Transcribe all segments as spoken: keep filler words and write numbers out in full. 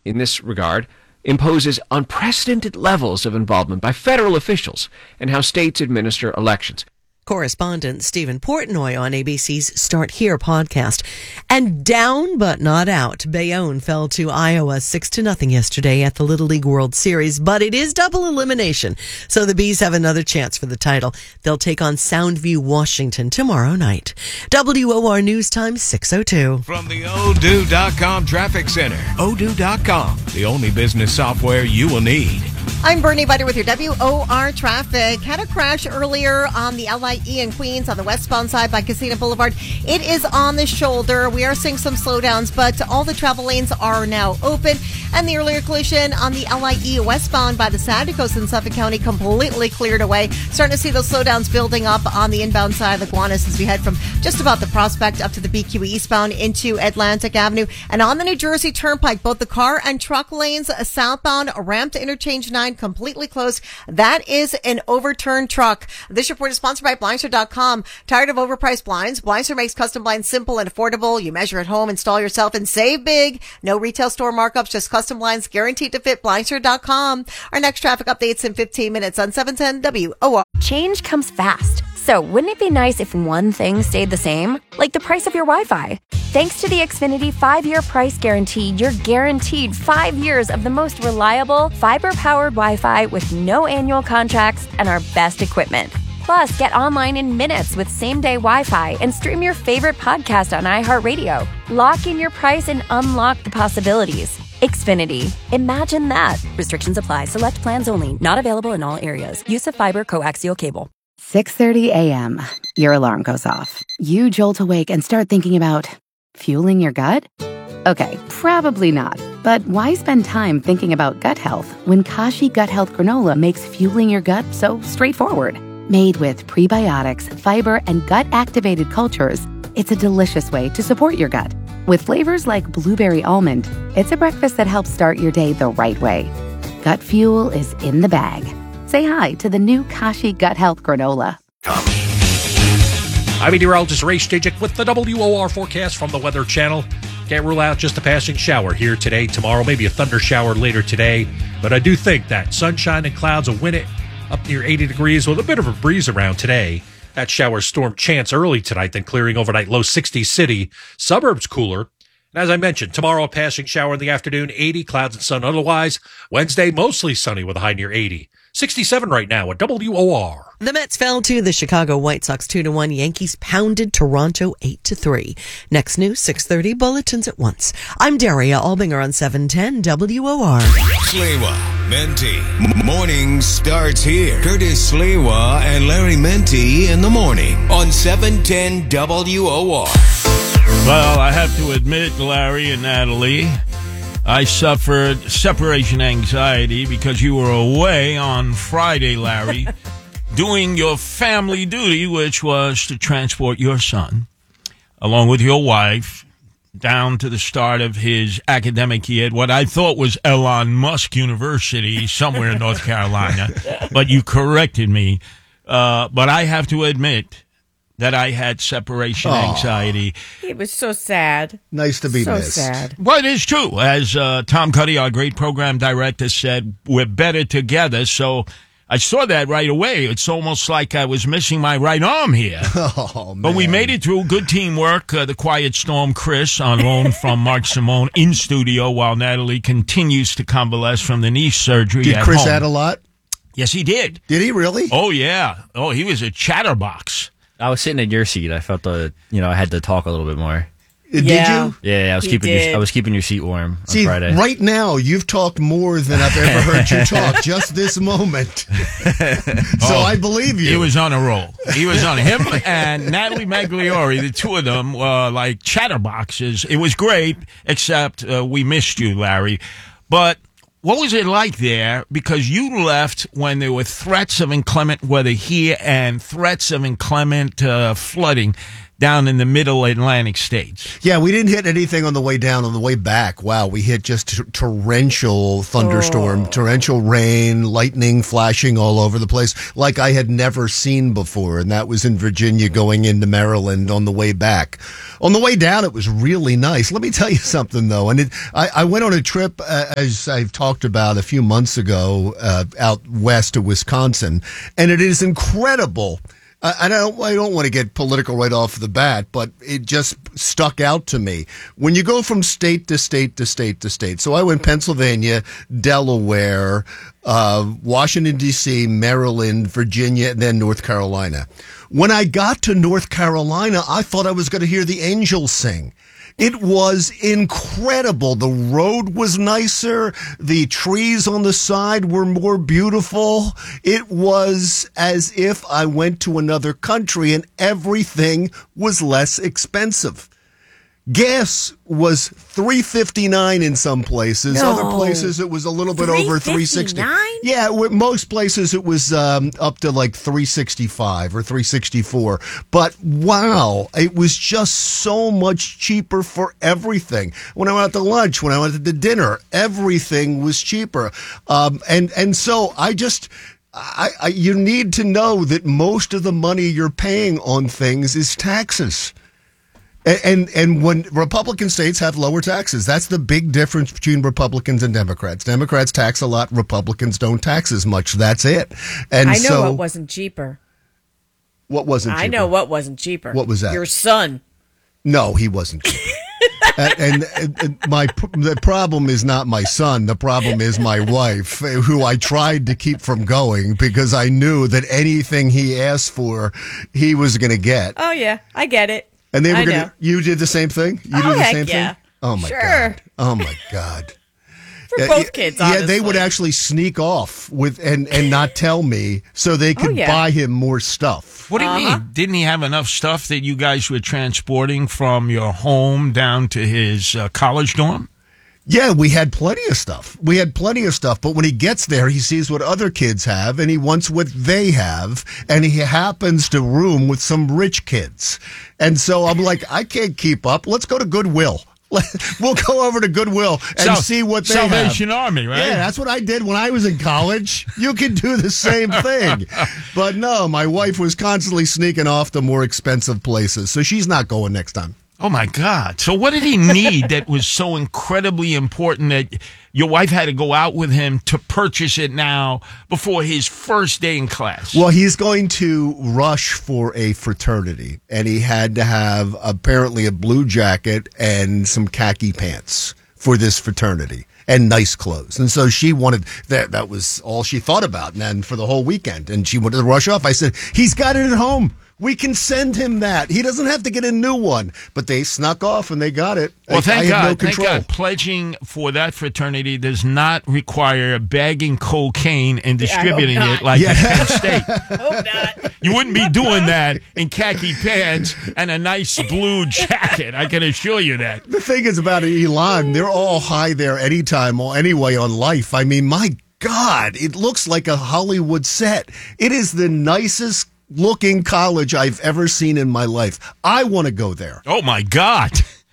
in this regard, imposes unprecedented levels of involvement by federal officials in how states administer elections. Correspondent Stephen Portnoy on A B C's Start Here podcast. And down but not out, Bayonne fell to Iowa six to nothing yesterday at the Little League World Series, but it is double elimination, so the Bees have another chance for the title. They'll take on Soundview, Washington tomorrow night. W O R News Time six oh two. From the Odoo dot com Traffic Center, Odoo dot com, the only business software you will need. I'm Bernie Butter with your W O R traffic. Had a crash earlier on the L I E in Queens on the westbound side by Casino Boulevard. It is on the shoulder. We are seeing some slowdowns, but all the travel lanes are now open. And the earlier collision on the L I E westbound by the Santa Coast in Suffolk County completely cleared away. Starting to see those slowdowns building up on the inbound side of the Gowanus as we head from just about the Prospect up to the B Q E eastbound into Atlantic Avenue. And on the New Jersey Turnpike, both the car and truck lanes southbound ramp to interchange nine completely closed. That is an overturned truck. This report is sponsored by Blinds dot com. Tired of overpriced blinds? Blinds makes custom blinds simple and affordable. You measure at home, install yourself, and save big. No retail store markups, just custom blinds guaranteed to fit. Blinds dot com. Our next traffic updates in fifteen minutes on seven ten W O R. Change comes fast. So wouldn't it be nice if one thing stayed the same? Like the price of your Wi-Fi. Thanks to the Xfinity five-year price guarantee, you're guaranteed five years of the most reliable, fiber-powered Wi-Fi with no annual contracts and our best equipment. Plus, get online in minutes with same-day Wi-Fi and stream your favorite podcast on iHeartRadio. Lock in your price and unlock the possibilities. Xfinity. Imagine that. Restrictions apply. Select plans only. Not available in all areas. Use of fiber coaxial cable. six thirty a.m. Your alarm goes off. You jolt awake and start thinking about fueling your gut? Okay, probably not. But why spend time thinking about gut health when Kashi Gut Health Granola makes fueling your gut so straightforward? Made with prebiotics, fiber, and gut-activated cultures, it's a delicious way to support your gut. With flavors like blueberry almond, it's a breakfast that helps start your day the right way. Gut fuel is in the bag. Say hi to the new Kashi Gut Health Granola. I'm meteorologist Ray Stijik with the W O R forecast from the Weather Channel. Can't rule out just a passing shower here today, tomorrow, maybe a thunder shower later today. But I do think that sunshine and clouds will win it up near eighty degrees with a bit of a breeze around today. That shower storm chance early tonight, then clearing overnight, low sixty city. Suburbs cooler. And as I mentioned, tomorrow a passing shower in the afternoon, eighty, clouds and sun otherwise. Wednesday, mostly sunny with a high near eighty. sixty-seven right now at W O R. The Mets fell to the Chicago White Sox two to one. Yankees pounded Toronto eight to three. Next news, six thirty, bulletins at once. I'm Daria Albinger on seven ten W O R. Sliwa, Menti. Morning starts here. Curtis Sliwa and Larry Menti in the morning on seven ten W O R. Well, I have to admit, Larry and Natalie, I suffered separation anxiety because you were away on Friday, Larry, doing your family duty, which was to transport your son, along with your wife, down to the start of his academic year at what I thought was Elon Musk University somewhere in North Carolina. But you corrected me. Uh, but I have to admit that I had separation Aww. anxiety. It was so sad. Nice to be so missed. So sad. Well, it is true. As uh, Tom Cuddy, our great program director, said, we're better together. So I saw that right away. It's almost like I was missing my right arm here. Oh, man. But we made it through. Good teamwork. Uh, the Quiet Storm, Chris, on loan from Mark Simone in studio while Natalie continues to convalesce from the knee surgery Did at Chris home. add a lot? Yes, he did. Did he really? Oh, yeah. Oh, he was a chatterbox. I was sitting in your seat. I felt the, you know, I had to talk a little bit more. Did yeah. you? Yeah, I was He keeping did. your, I was keeping your seat warm on See, Friday. right now, you've talked more than I've ever heard you talk, just this moment. So Oh, I believe you. He was on a roll. He was on him and Natalie Magliori, the two of them, uh, like chatterboxes. It was great, except uh, we missed you, Larry. But what was it like there? Because you left when there were threats of inclement weather here and threats of inclement uh, flooding down in the middle Atlantic states. Yeah, we didn't hit anything on the way down. On the way back, wow, we hit just t- torrential thunderstorm, Oh. torrential rain, lightning flashing all over the place like I had never seen before. And that was in Virginia going into Maryland on the way back. On the way down, it was really nice. Let me tell you something, though. And it, I, I went on a trip, uh, as I've talked about a few months ago, uh, out west to Wisconsin, and it is incredible. Uh, I don't, I don't want to get political right off the bat, but it just stuck out to me. When you go from state to state to state to state, so I went Pennsylvania, Delaware, uh, Washington, D C, Maryland, Virginia, and then North Carolina. When I got to North Carolina, I thought I was going to hear the angels sing. It was incredible. The road was nicer. The trees on the side were more beautiful. It was as if I went to another country and everything was less expensive. Gas was three fifty-nine in some places. No. Other places it was a little bit over three sixty. three fifty-nine? Yeah, w- most places it was um, up to like three sixty-five or three sixty-four. But wow, it was just so much cheaper for everything. When I went out to lunch, when I went to dinner, everything was cheaper. Um, and and so I just. I, I, you need to know that most of the money you're paying on things is taxes. And, and and when Republican states have lower taxes, that's the big difference between Republicans and Democrats. Democrats tax a lot, Republicans don't tax as much. That's it. And I know so, what wasn't cheaper. What wasn't cheaper? I know what wasn't cheaper. What was that? Your son. No, he wasn't cheaper. and, and, and my the problem is not my son. The problem is my wife, who I tried to keep from going because I knew that anything he asked for, he was going to get. Oh, yeah. I get it. And they were I going know. to. You did the same thing. You Oh, did the heck same yeah. thing. Oh my Sure. god. Oh my god. For Yeah, both yeah, kids, Yeah, they honestly. would actually sneak off with and and not tell me so they could Oh, yeah. buy him more stuff. What do you Uh-huh. mean? Didn't he have enough stuff that you guys were transporting from your home down to his uh, college dorm? Yeah, we had plenty of stuff. We had plenty of stuff, but when he gets there, he sees what other kids have and he wants what they have, and he happens to room with some rich kids. And so I'm like, I can't keep up. Let's go to Goodwill. We'll go over to Goodwill and Sal- see what they Salvation have. Army, right? Yeah, that's what I did when I was in college. You can do the same thing. But no, my wife was constantly sneaking off to more expensive places, so she's not going next time. Oh, my God. So what did he need that was so incredibly important that your wife had to go out with him to purchase it now before his first day in class? Well, he's going to rush for a fraternity, and he had to have apparently a blue jacket and some khaki pants for this fraternity and nice clothes. And so she wanted that. That was all she thought about. And then for the whole weekend, and she wanted to rush off. I said, he's got it at home. We can send him that. He doesn't have to get a new one. But they snuck off and they got it. Well, I, thank I had God. no Thank control. God. Pledging for that fraternity does not require bagging cocaine and distributing not. it like Yeah. at Penn State. Hope not. You wouldn't be doing that in khaki pants and a nice blue jacket. I can assure you that. The thing is about Elon, they're all high there anytime or anyway on life. I mean, my God, it looks like a Hollywood set. It is the nicest looking college I've ever seen in my life. I want to go there. Oh, my God.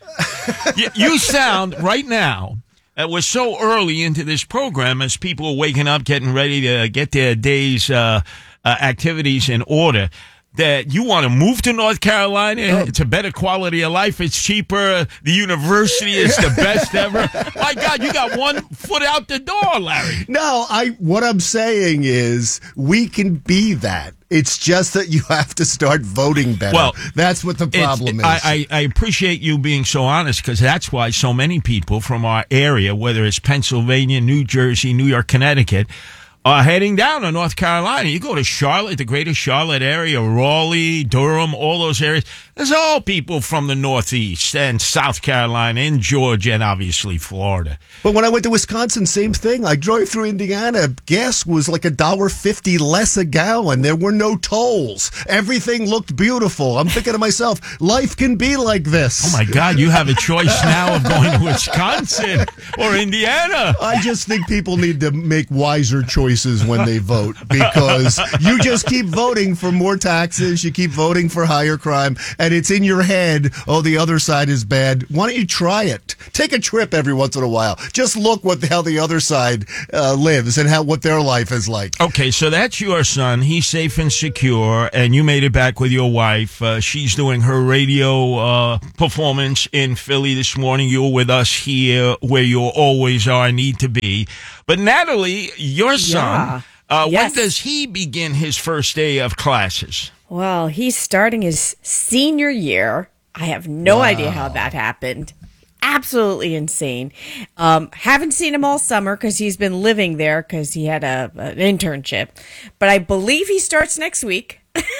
you, you sound right now, uh, we're so early into this program as people are waking up, getting ready to get their day's uh, uh, activities in order, that you want to move to North Carolina. It's a better quality of life. It's cheaper. The university is the best ever. My God, you got one foot out the door, Larry. No, I. What I'm saying is we can be that. It's just that you have to start voting better. Well, that's what the problem is. I, I, I appreciate you being so honest, because that's why so many people from our area, whether it's Pennsylvania, New Jersey, New York, Connecticut, are heading down to North Carolina. You go to Charlotte, the greater Charlotte area, Raleigh, Durham, all those areas. There's all people from the Northeast and South Carolina and Georgia and obviously Florida. But when I went to Wisconsin, same thing. I drove through Indiana. Gas was like a dollar fifty less a gallon. There were no tolls. Everything looked beautiful. I'm thinking to myself, life can be like this. Oh, my God, you have a choice now of going to Wisconsin or Indiana. I just think people need to make wiser choices choices when they vote because you just keep voting for more taxes, you keep voting for higher crime, and it's in your head, oh, the other side is bad. Why don't you try it? Take a trip every once in a while. Just look what the, how the other side uh, lives and how what their life is like. Okay, so that's your son. He's safe and secure, and you made it back with your wife. Uh, she's doing her radio uh, performance in Philly this morning. You're with us here where you always are, need to be. But Natalie, your son, Yeah. uh, Yes. when does he begin his first day of classes? Well, he's starting his senior year. I have no idea how that happened. Absolutely insane. Um, haven't seen him all summer because he's been living there because he had a an internship. But I believe he starts next week.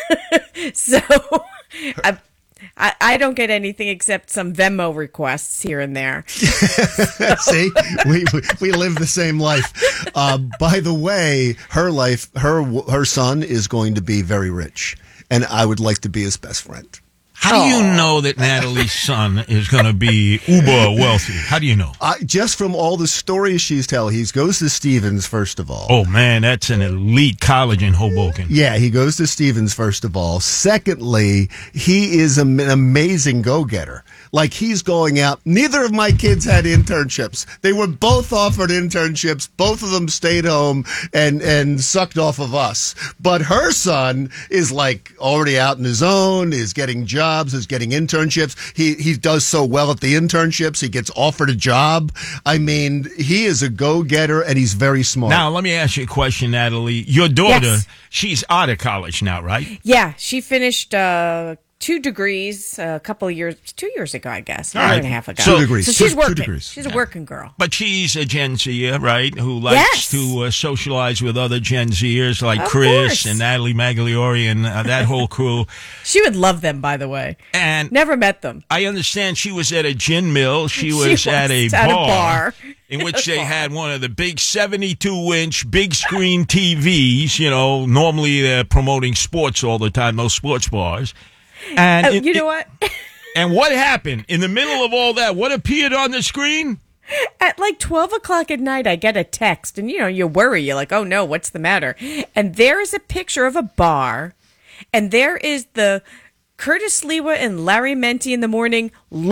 so I, I I don't get anything except some Venmo requests here and there. See, we, we we live the same life. Uh, by the way, her life, her her son is going to be very rich, and I would like to be his best friend. How do you know that Natalie's son is going to be uber wealthy? How do you know? Uh, just from all the stories she's telling, he goes to Stevens first of all. Oh man, that's an elite college in Hoboken. Yeah, he goes to Stevens first of all. Secondly, he is an amazing go-getter. Like he's going out. Neither of my kids had internships. They were both offered internships. Both of them stayed home and, and sucked off of us. But her son is like already out on his own, is getting jobs, is getting internships. He, he does so well at the internships. He gets offered a job. I mean, he is a go-getter and he's very smart. Now, let me ask you a question, Natalie. Your daughter, Yes. she's out of college now, right? Yeah, she finished uh, two degrees a couple of years, two years ago, I guess, a All year right. and a half ago. So- Two degrees. So she's Two- two working. degrees. She's a working girl. But she's a Gen Zer, right? Who likes Yes. to uh, socialize with other Gen Zers like Of Chris course. and Natalie Magliori and uh, that whole crew. She would love them, by the way. And Never met them. I understand she was at a gin mill. She She was, was at, a, at a bar bar. in which they had one of the big seventy-two inch big screen T Vs. You know, normally they're promoting sports all the time, those sports bars. And Oh, it- you know it- what? And what happened in the middle of all that? What appeared on the screen? At like twelve o'clock at night, I get a text, and you know, you worry. You're like, oh no, what's the matter? And there is a picture of a bar, and there is the Curtis Lewa and Larry Menti in the Morning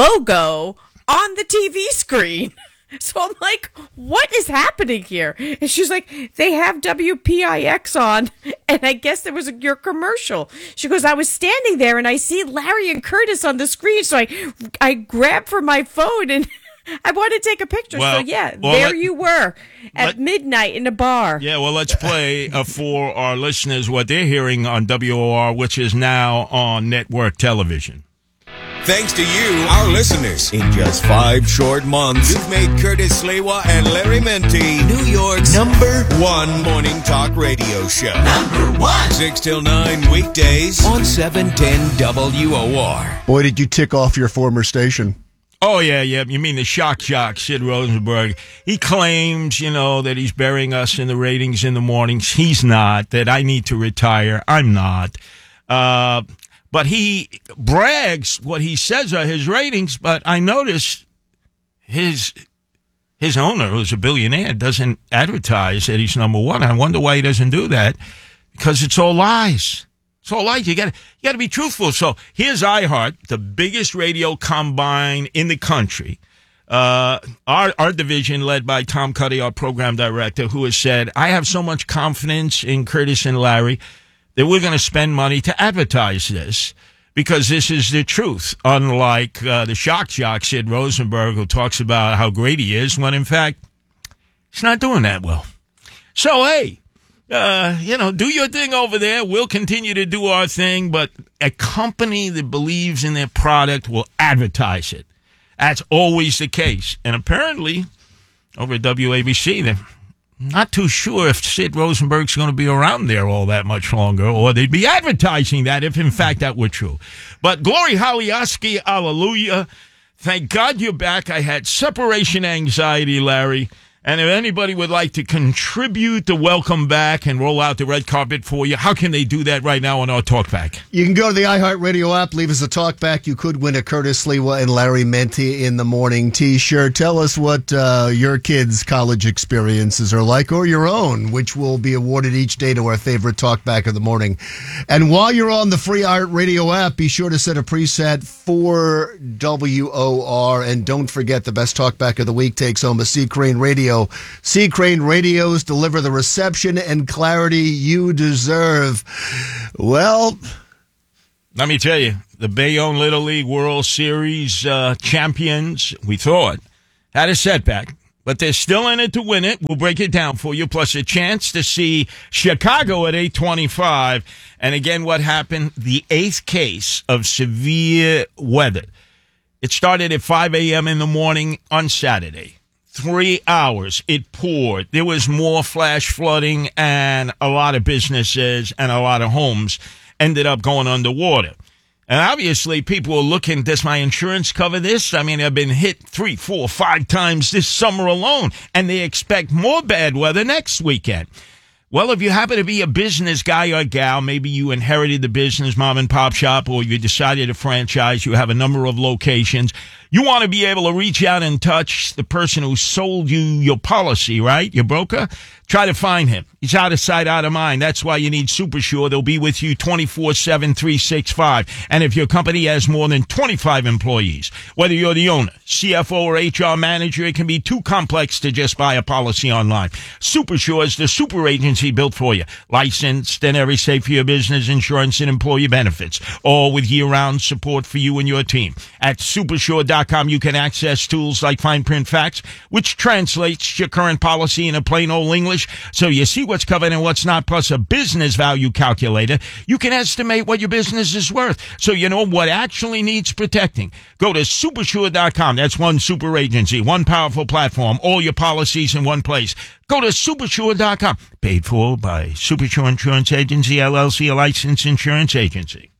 logo on the T V screen. So I'm like, what is happening here? And she's like, they have W P I X on, and I guess there was a, your commercial. She goes, I was standing there, and I see Larry and Curtis on the screen, so I, I grabbed for my phone, and I wanted to take a picture. Well, so yeah, well, there let- you were at let- midnight in a bar. Yeah, well, let's play uh, for our listeners what they're hearing on W O R, which is now on network television. Thanks to you, our listeners. In just five short months, you've made Curtis Lewa and Larry Menti New York's number one morning talk radio show. Number one. six till nine weekdays on seven ten W O R. Boy, did you tick off your former station. Oh, yeah, yeah. You mean the shock jock, Sid Rosenberg. He claims, you know, that he's burying us in the ratings in the mornings. He's not. That I need to retire. I'm not. Uh, but he brags what he says are his ratings, but I notice his his owner, who's a billionaire, doesn't advertise that he's number one. I wonder why he doesn't do that, because it's all lies. It's all lies. You got you got to be truthful. So here's iHeart, the biggest radio combine in the country. Uh, our our division, led by Tom Cuddy, our program director, who has said, I have so much confidence in Curtis and Larry that we're going to spend money to advertise this because this is the truth. Unlike uh, the shock jock, Sid Rosenberg, who talks about how great he is, when in fact, he's not doing that well. So, hey, uh, you know, do your thing over there. We'll continue to do our thing, but a company that believes in their product will advertise it. That's always the case. And apparently, over at W A B C, they're not too sure if Sid Rosenberg's going to be around there all that much longer, or they'd be advertising that if, in fact, that were true. But glory, hallelujah, hallelujah. Thank God you're back. I had separation anxiety, Larry. And if anybody would like to contribute to welcome back and roll out the red carpet for you, how can they do that right now on our Talkback? You can go to the iHeartRadio app, leave us a talkback. You could win a Curtis Lewa and Larry Menti in the Morning t-shirt. Tell us what uh, your kids' college experiences are like, or your own, which will be awarded each day to our favorite Talkback of the Morning. And while you're on the free iHeartRadio app, be sure to set a preset for W O R. And don't forget, the best Talkback of the week takes home a C. Crane Radio. C. Crane Radios deliver the reception and clarity you deserve. Well, let me tell you, the Bayonne Little League World Series uh, champions, we thought, had a setback, but they're still in it to win it. We'll break it down for you, plus a chance to see Chicago at eight twenty-five. And again, what happened? The eighth case of severe weather. It started at five a.m. in the morning on Saturday. Three hours, it poured. There was more flash flooding, and a lot of businesses and a lot of homes ended up going underwater. And obviously, people are looking, does my insurance cover this? I mean, I've been hit three, four, five times this summer alone, and they expect more bad weather next weekend. Well, if you happen to be a business guy or gal, maybe you inherited the business, mom and pop shop, or you decided to franchise, you have a number of locations. You want to be able to reach out and touch the person who sold you your policy, right? Your broker? Try to find him. He's out of sight, out of mind. That's why you need SuperSure. They'll be with you twenty-four seven, three sixty-five. And if your company has more than twenty-five employees, whether you're the owner, C F O, or H R manager, it can be too complex to just buy a policy online. SuperSure is the super agency built for you. Licensed and every safe for your business, insurance, and employee benefits. All with year-round support for you and your team. At supersure dot com, you can access tools like Fine Print Facts, which translates your current policy into plain old English, so you see what's covered and what's not, plus a business value calculator. You can estimate what your business is worth, so you know what actually needs protecting. Go to supersure dot com. That's one super agency, one powerful platform, all your policies in one place. Go to supersure dot com. Paid for by Supersure Insurance Agency, L L C, a licensed insurance agency.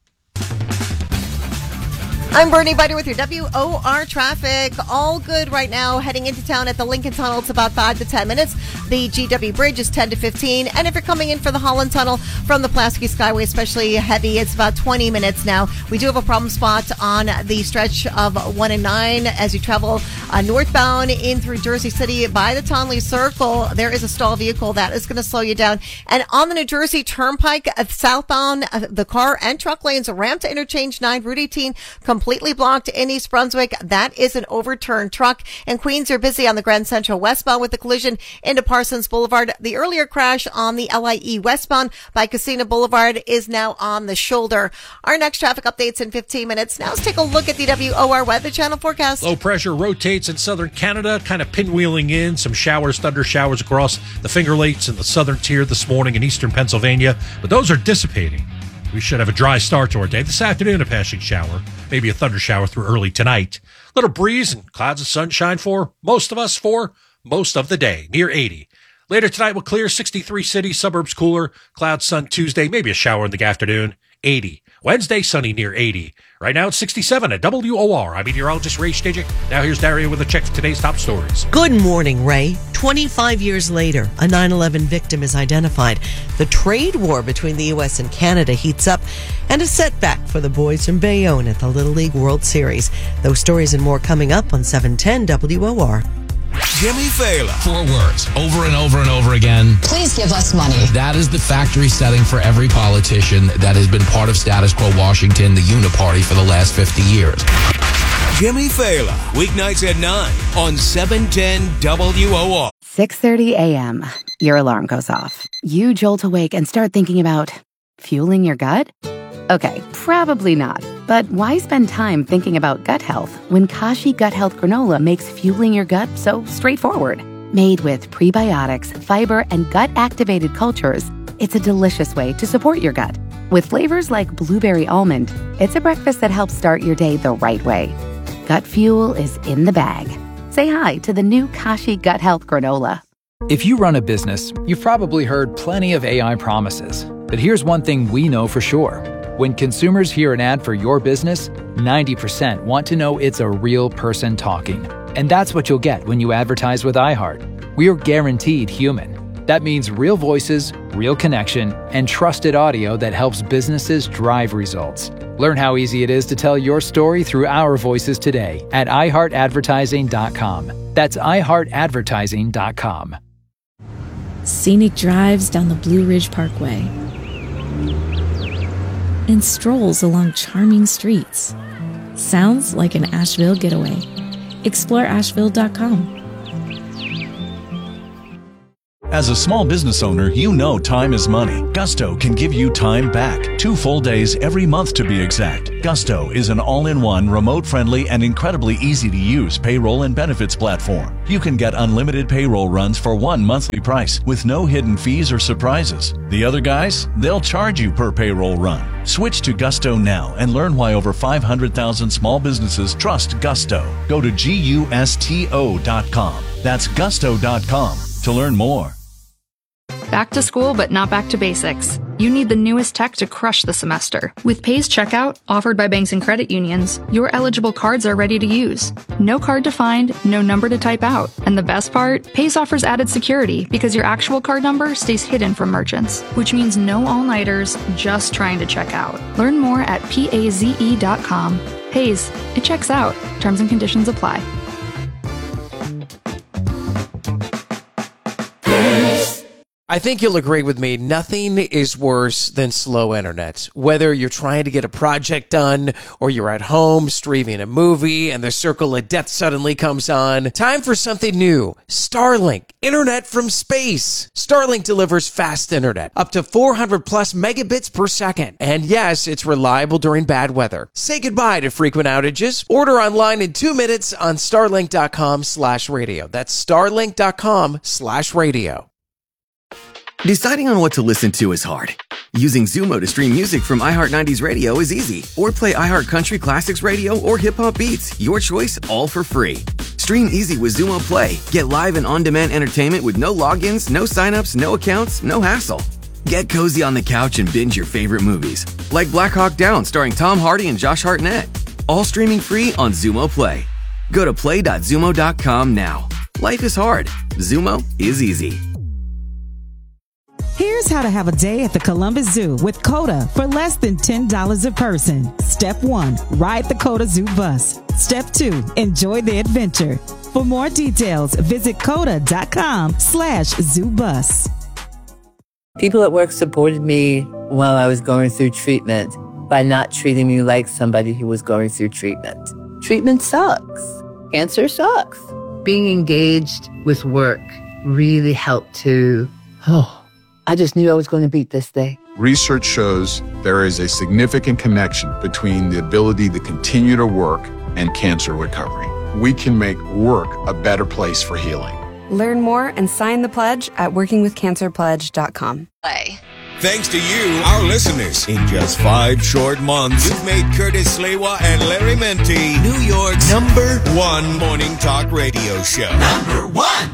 I'm Bernie Bider with your W O R traffic. All good right now. Heading into town at the Lincoln Tunnel, it's about five to ten minutes. The G W Bridge is ten to fifteen. And if you're coming in for the Holland Tunnel from the Pulaski Skyway, especially heavy, it's about twenty minutes now. We do have a problem spot on the stretch of one and nine as you travel uh, northbound in through Jersey City by the Tonley Circle. There is a stall vehicle that is going to slow you down. And on the New Jersey Turnpike, uh, southbound, uh, the car and truck lanes, ramp to interchange nine, Route eighteen, completely blocked in East Brunswick. That is an overturned truck. And Queens, you're busy on the Grand Central westbound with the collision into Parsons Boulevard. The earlier crash on the L I E westbound by Casino Boulevard is now on the shoulder. Our next traffic updates in fifteen minutes. Now let's take a look at the W O R Weather Channel forecast. Low pressure rotates in southern Canada, kind of pinwheeling in. Some showers, thunder showers across the Finger Lakes and the southern tier this morning in eastern Pennsylvania. But those are dissipating. We should have a dry start to our day. This afternoon, a passing shower, maybe a thunder shower through early tonight. Little breeze and clouds of sunshine for most of us for most of the day, near eighty. Later tonight, we'll clear sixty-three city, suburbs cooler, cloud sun Tuesday, maybe a shower in the afternoon, eighty. Wednesday, sunny near eighty. Right now, it's sixty-seven at W O R. I'm meteorologist Ray Staging. Now here's Daria with a check for today's top stories. Good morning, Ray. twenty-five years later, a nine eleven victim is identified. The trade war between the U S and Canada heats up, and a setback for the boys from Bayonne at the Little League World Series. Those stories and more coming up on seven ten W O R. Jimmy Fallon. Four words, over and over and over again. Please give us money. That is the factory setting for every politician that has been part of status quo Washington, the Uniparty, for the last fifty years. Jimmy Fallon, weeknights at nine on seven ten W O R. six thirty a.m. Your alarm goes off. You jolt awake and start thinking about fueling your gut? Okay, probably not. But why spend time thinking about gut health when Kashi Gut Health Granola makes fueling your gut so straightforward? Made with prebiotics, fiber, and gut-activated cultures, it's a delicious way to support your gut. With flavors like blueberry almond, it's a breakfast that helps start your day the right way. Gut fuel is in the bag. Say hi to the new Kashi Gut Health Granola. If you run a business, you've probably heard plenty of A I promises. But here's one thing we know for sure. When consumers hear an ad for your business, ninety percent want to know it's a real person talking. And that's what you'll get when you advertise with iHeart. we are guaranteed human. That means real voices, real connection, and trusted audio that helps businesses drive results. Learn how easy it is to tell your story through our voices today at i heart advertising dot com. That's i heart advertising dot com. Scenic drives down the Blue Ridge Parkway and strolls along charming streets. Sounds like an Asheville getaway. explore asheville dot com. As a small business owner, you know time is money. Gusto can give you time back. Two full days every month to be exact. Gusto is an all-in-one, remote-friendly, and incredibly easy-to-use payroll and benefits platform. You can get unlimited payroll runs for one monthly price with no hidden fees or surprises. The other guys, they'll charge you per payroll run. Switch to Gusto now and learn why over five hundred thousand small businesses trust Gusto. Go to gusto dot com. That's gusto dot com to learn more. Back to school, but not back to basics. You need the newest tech to crush the semester. With Pays Checkout, offered by banks and credit unions, your eligible cards are ready to use. No card to find, no number to type out. And the best part? Pays offers added security because your actual card number stays hidden from merchants, which means no all-nighters just trying to check out. Learn more at paze dot com. Pays, it checks out. Terms and conditions apply. I think you'll agree with me, nothing is worse than slow internet. Whether you're trying to get a project done or you're at home streaming a movie and the circle of death suddenly comes on, time for something new. Starlink, internet from space. Starlink delivers fast internet, up to four hundred plus megabits per second. And yes, it's reliable during bad weather. Say goodbye to frequent outages. Order online in two minutes on starlink dot com slash radio. That's starlink dot com slash radio. Deciding on what to listen to is hard. Using Zumo to stream music from iHeart nineties Radio is easy. Or play iHeart Country Classics Radio or Hip Hop Beats. Your choice, all for free. Stream easy with Zumo Play. Get live and on-demand entertainment with no logins, no signups, no accounts, no hassle. Get cozy on the couch and binge your favorite movies. Like Black Hawk Down starring Tom Hardy and Josh Hartnett. All streaming free on Zumo Play. Go to play dot zumo dot com now. Life is hard. Zumo is easy. Here's how to have a day at the Columbus Zoo with CODA for less than ten dollars a person. Step one, ride the CODA Zoo bus. Step two, enjoy the adventure. For more details, visit coda dot com slash zoo bus. People at work supported me while I was going through treatment by not treating me like somebody who was going through treatment. Treatment sucks. Cancer sucks. Being engaged with work really helped to, oh, I just knew I was going to beat this thing. Research shows there is a significant connection between the ability to continue to work and cancer recovery. We can make work a better place for healing. Learn more and sign the pledge at working with cancer pledge dot com. Play. Thanks to you, our listeners. In just five short months, you've made Curtis Sliwa and Larry Menti New York's number one morning talk radio show. Number one!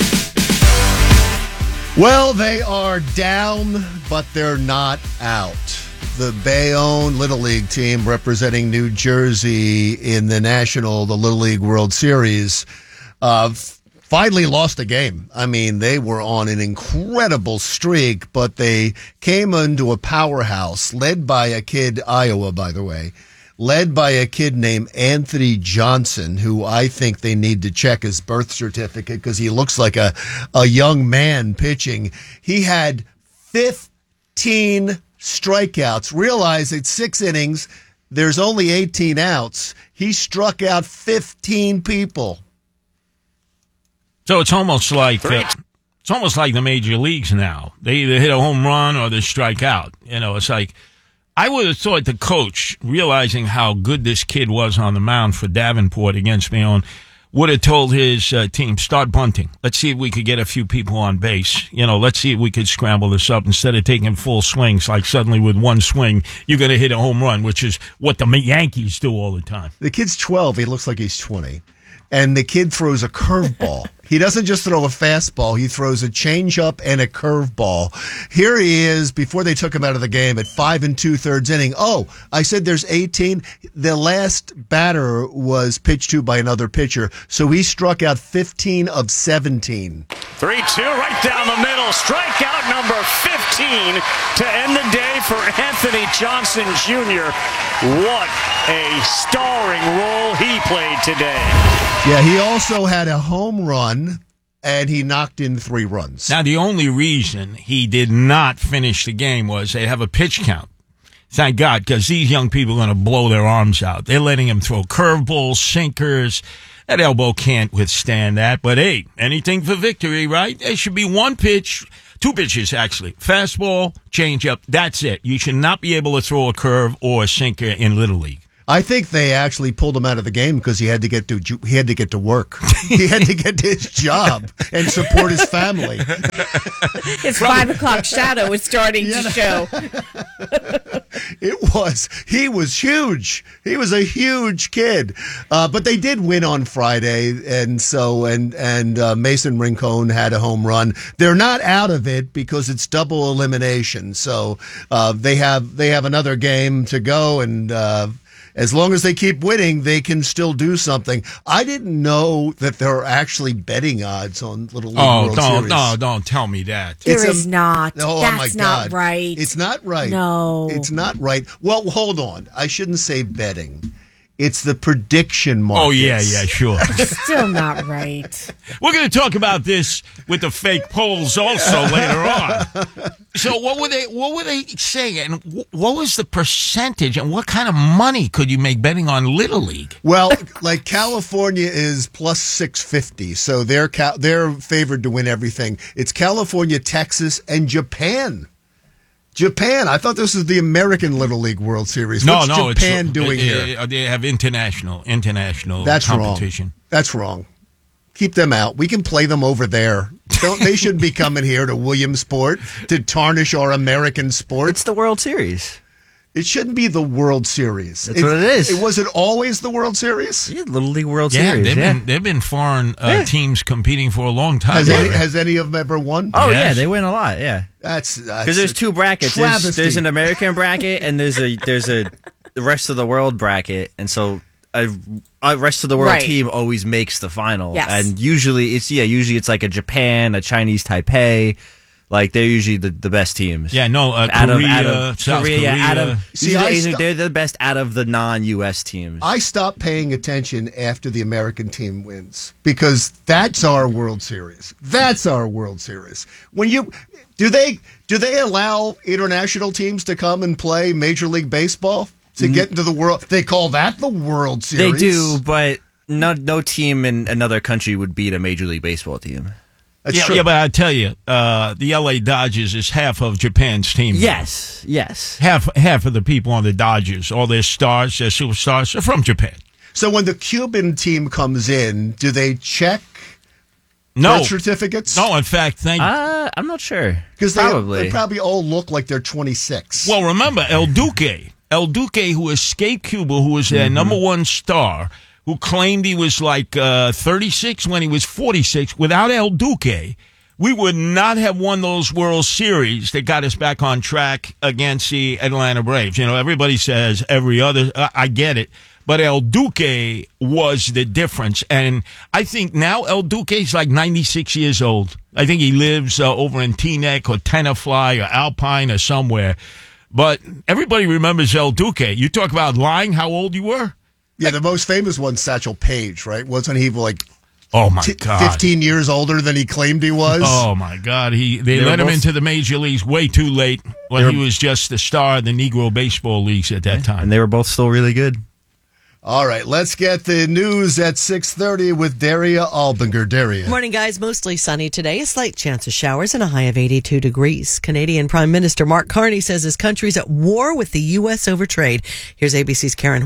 Well, they are down, but they're not out. The Bayonne Little League team representing New Jersey in the National, the Little League World Series, uh, finally lost a game. I mean, they were on an incredible streak, but they came into a powerhouse led by a kid, Iowa, by the way, led by a kid named Anthony Johnson, who I think they need to check his birth certificate because he looks like a, a young man pitching. He had fifteen strikeouts. Realize it's six innings. There's only eighteen outs. He struck out fifteen people. So it's almost like uh, it's almost like the major leagues now. They either hit a home run or they strike out. You know, it's like I would have thought the coach, realizing how good this kid was on the mound for Davenport against Bayonne, would have told his uh, team, start bunting. Let's see if we could get a few people on base. You know, let's see if we could scramble this up instead of taking full swings. Like suddenly with one swing, you're going to hit a home run, which is what the Yankees do all the time. The kid's twelve. He looks like he's twenty. and the kid throws a curveball. He doesn't just throw a fastball. He throws a changeup and a curveball. Here he is before they took him out of the game at five and two thirds inning. Oh, I said there's eighteen. The last batter was pitched to by another pitcher, so he struck out fifteen of seventeen. three two right down the middle. Strikeout number fifteen to end the day for Anthony Johnson Junior What a starring role he played today. Yeah, he also had a home run, and he knocked in three runs. Now, the only reason he did not finish the game was they have a pitch count. Thank God, because these young people are going to blow their arms out. They're letting him throw curveballs, sinkers. That elbow can't withstand that. But, hey, anything for victory, right? There should be one pitch, two pitches, actually. Fastball, changeup, that's it. You should not be able to throw a curve or a sinker in Little League. I think they actually pulled him out of the game because he had to get to he had to get to work. He had to get to his job and support his family. His five o'clock shadow was starting to show. It was. He was huge. He was a huge kid. Uh, but they did win on Friday, and so and and uh, Mason Rincon had a home run. They're not out of it because it's double elimination. So uh, they have they have another game to go, and. Uh, As long as they keep winning, they can still do something. I didn't know that there are actually betting odds on Little League oh, World don't, Series. no, don't tell me that. There It's is a- not. Oh, That's my not God. right. It's not right. No. It's not right. Well, hold on. I shouldn't say betting. It's the prediction markets. Oh, yeah, yeah, sure. Still not right. We're going to talk about this with the fake polls also later on. So what were they What were they saying? And wh- what was the percentage? And what kind of money could you make betting on Little League? Well, like California is plus six fifty, so they're ca- they're favored to win everything. It's California, Texas, and Japan. Japan. I thought this was the American Little League World Series. No, What's no. Japan it's, doing uh, here? uh, They have international, international That's competition. wrong. That's wrong. Keep them out. We can play them over there. Don't they shouldn't be coming here to Williamsport to tarnish our American sport. It's the World Series. It shouldn't be the World Series. That's what it is. It was it always the World Series? Yeah, Little League World Yeah, Series. they've yeah. been they've been foreign uh, Yeah. teams competing for a long time. Has any, already. has any of them ever won? Oh yeah, Yes. they win a lot. Yeah, That's because there's two brackets. There's, travesty. there's an American bracket and there's a there's a the rest of the world bracket, and so a, a rest of the world Right. team always makes the final. Yes. And usually it's yeah, usually it's like a Japan, a Chinese Taipei. Like they're usually the, the best teams. Yeah, no, uh, Out of- Korea, out of- South Korea, Korea. yeah, out of- See, usually I Asian- sto- they're the best out of the non-U S teams. I stopped paying attention after the American team wins because that's our World Series. That's our World Series. When you do they do they allow international teams to come and play Major League Baseball to get into the world? They call that the World They Series. do, but no no team in another country would beat a Major League Baseball team. That's Yeah, true. yeah, but I tell you, uh, the L A Dodgers is half of Japan's team. Yes, yes. half half of the people on the Dodgers, all their stars, their superstars, are from Japan. So when the Cuban team comes in, do they check No, birth certificates? no. In fact, thank. Uh, I'm not sure. because they, Probably. they probably all look like they're twenty-six. Well, remember El Duque, El Duque, who escaped Cuba, who was their number one star, who claimed he was like uh, thirty-six when he was forty-six. Without El Duque, we would not have won those World Series that got us back on track against the Atlanta Braves. You know, everybody says every other. Uh, I get it. But El Duque was the difference. And I think now El Duque is like ninety-six years old. I think he lives uh, over in Teaneck or Tenafly or Alpine or somewhere. But everybody remembers El Duque. You talk about lying how old you were? Yeah, the most famous one's Satchel Paige, right? Wasn't he like Oh, my t- God. fifteen years older than he claimed he was? Oh, my God. He They, They were let him both- into the major leagues way too late when he was just the star of the Negro baseball leagues at that time. And they were both still really good. All right, let's get the news at six thirty with Daria Albinger. Daria. Morning, guys. Mostly sunny today. A slight chance of showers and a high of eighty-two degrees. Canadian Prime Minister Mark Carney says his country's at war with the U S over trade. Here's A B C's Karen Hua.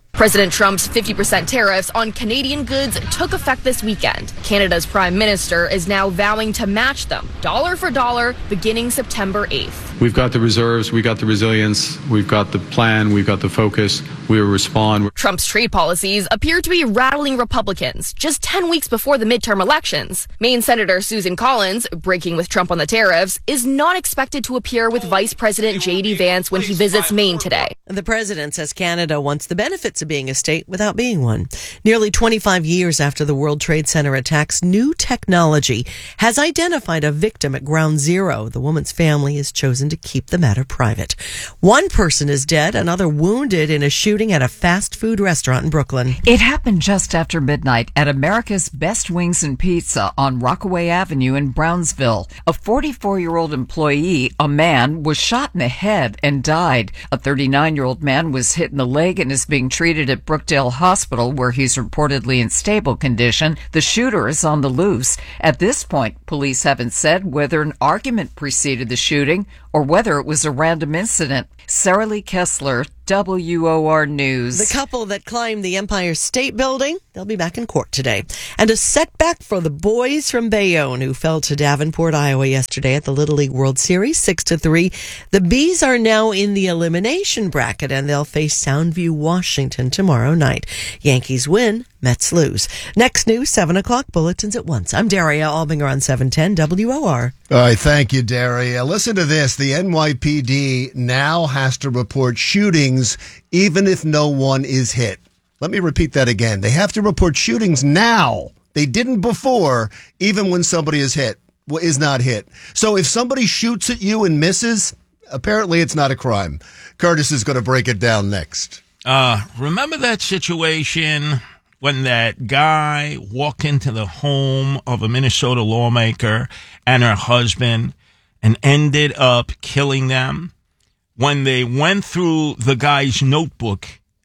President Trump's fifty percent tariffs on Canadian goods took effect this weekend. Canada's Prime Minister is now vowing to match them, dollar for dollar, beginning September eighth. We've got the reserves, we've got the resilience, we've got the plan, we've got the focus. We will respond. Trump's trade policies appear to be rattling Republicans just ten weeks before the midterm elections. Maine Senator Susan Collins, breaking with Trump on the tariffs, is not expected to appear with Vice President J D Vance when he visits Maine today. The president says Canada wants the benefits of being a state without being one. Nearly twenty-five years after the World Trade Center attacks, new technology has identified a victim at Ground Zero. The woman's family has chosen to keep the matter private. One person is dead, another wounded in a shooting at a fast food restaurant in Brooklyn. It happened just after midnight at America's Best Wings and Pizza on Rockaway Avenue in Brownsville. A forty-four-year-old employee, a man, was shot in the head and died. A thirty-nine-year-old man was hit in the leg and is being treated at Brookdale Hospital, where he's reportedly in stable condition. The shooter is on the loose. At this point, police haven't said whether an argument preceded the shooting or whether it was a random incident. Sarah Lee Kessler, W O R News. The couple that climbed the Empire State Building, they'll be back in court today. And a setback for the boys from Bayonne who fell to Davenport, Iowa yesterday at the Little League World Series, six to three. The Bees are now in the elimination bracket and they'll face Soundview, Washington tomorrow night. Yankees win, Mets lose. Next news, seven o'clock bulletins at once. I'm Daria Albinger on seven ten W O R. All right, thank you, Daria. Listen to this. The N Y P D now has to report shootings even if no one is hit. Let me repeat that again. They have to report shootings now. They didn't before, even when somebody is hit, is not hit. So if somebody shoots at you and misses, apparently it's not a crime. Curtis is going to break it down next. Uh, remember that situation when that guy walked into the home of a Minnesota lawmaker and her husband and ended up killing them? When they went through the guy's notebook,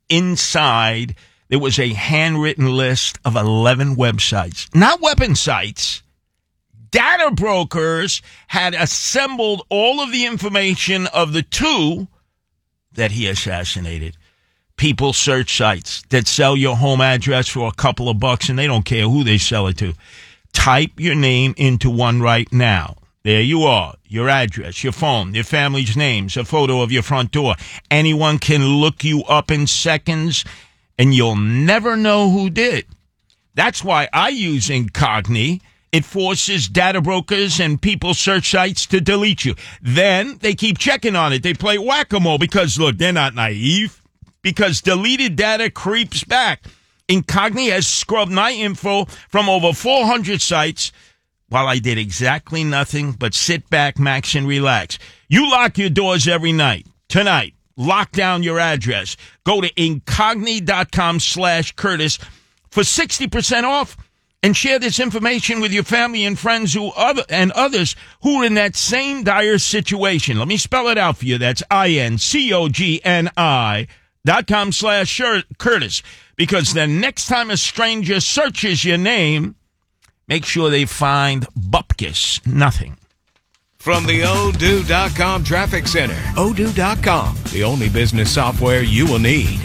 inside there was a handwritten list of eleven websites. Not weapon sites. Data brokers had assembled all of the information of the two that he assassinated. People search sites that sell your home address for a couple of bucks, and they don't care who they sell it to. Type your name into one right now. There you are, your address, your phone, your family's names, a photo of your front door. Anyone can look you up in seconds, and you'll never know who did. That's why I use Incogni. It forces data brokers and people search sites to delete you. Then they keep checking on it. They play whack-a-mole because, look, they're not naive. Because deleted data creeps back. Incogni has scrubbed my info from over four hundred sites while I did exactly nothing but sit back, max, and relax. You lock your doors every night. Tonight, lock down your address. Go to incogni.com slash Curtis for sixty percent off and share this information with your family and friends who other and others who are in that same dire situation. Let me spell it out for you. That's I-N-C-O-G-N-I dot com slash Curtis. Because the next time a stranger searches your name, make sure they find Bupkis. Nothing. From the Odoo dot com Traffic Center, Odoo dot com, the only business software you will need.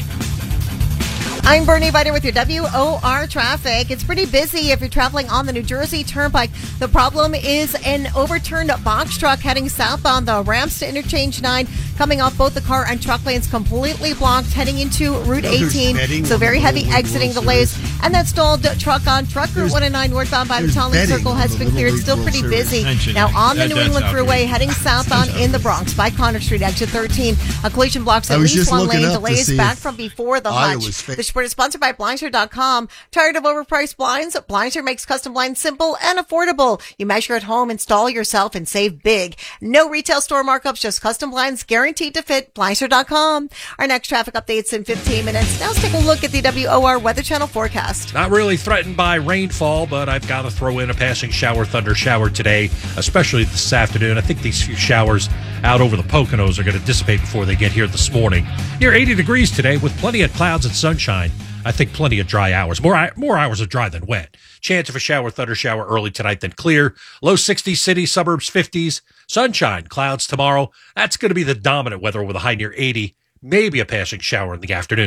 I'm Bernie Viter with your W O R traffic. It's pretty busy if you're traveling on the New Jersey Turnpike. The problem is an overturned box truck heading southbound the ramps to Interchange nine, coming off both the car and truck lanes completely blocked, heading into Route eighteen. So very heavy exiting delays. And that stalled truck on truck Route one oh nine northbound by the Tolling Circle has been cleared. Still pretty busy. Now on the New England Thruway, heading southbound in the Bronx by Connor Street, exit thirteen. A collision blocks at least one lane. Delays back from before the hutch. The sport is sponsored by Blindster dot com. Tired of overpriced blinds? Blindster makes custom blinds simple and affordable. You measure at home, install yourself, and save big. No retail store markups, just custom blinds guaranteed to fit. Blindster dot com. Our next traffic update's in fifteen minutes. Now let's take a look at the W O R Weather Channel forecast. Not really threatened by rainfall, but I've got to throw in a passing shower, thunder shower today, especially this afternoon. I think these few showers out over the Poconos are going to dissipate before they get here this morning. Near eighty degrees today with plenty of clouds and sunshine. I think plenty of dry hours. More more hours of dry than wet. Chance of a shower, thunder shower early tonight, then clear. Low sixties, city, suburbs fifties. Sunshine, clouds tomorrow. That's going to be the dominant weather with a high near eighty. Maybe a passing shower in the afternoon.